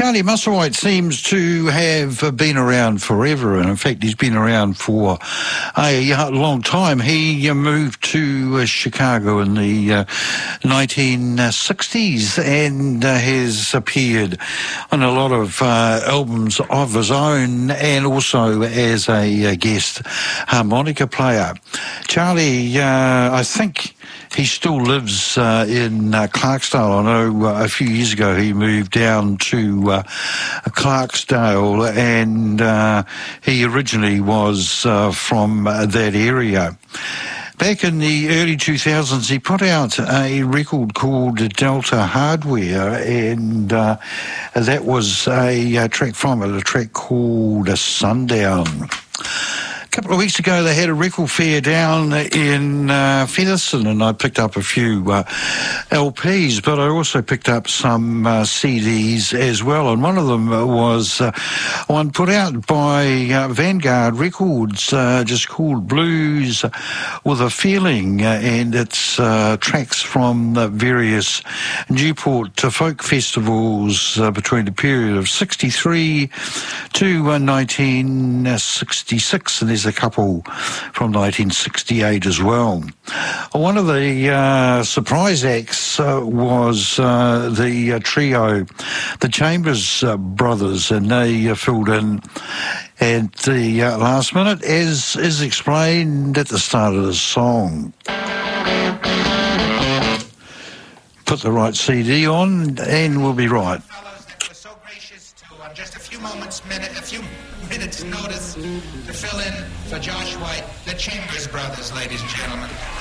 Charlie Musselwhite seems to have been around forever, and in fact he's been around for a long time. He moved to Chicago in the 1960s and has appeared on a lot of albums of his own, and also as a guest harmonica player. Charlie, I think he still lives in Clarksdale. I know a few years ago he moved down to Clarksdale, and he originally was from that area. Back in the early 2000s, he put out a record called Delta Hardware, and that was a track from it, a track called Sundown. A couple of weeks ago, they had a record fair down in Featherston, and I picked up a few LPs, but I also picked up some CDs as well, and one of them was one put out by Vanguard Records, just called Blues with a Feeling, and it's tracks from the various Newport folk festivals between the period of 63 to 1966, and there's a couple from 1968 as well. One of the surprise acts was the trio, the Chambers Brothers, and they filled in at the last minute, as is explained at the start of the song. Put the right CD on and we'll be right. So gracious to just a few minutes notice to fill in for Josh White, the Chambers Brothers, ladies and gentlemen.